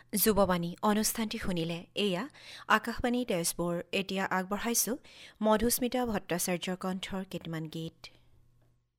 যুৱবাণী অনুষ্ঠানটি শুনিলে। এয়া আকাশবাণী তেজপুৰ। এতিয়া আগবঢ়াইছো মধুস্মিতা ভট্টাচাৰ্যৰ কণ্ঠৰ কেইটামান গীত।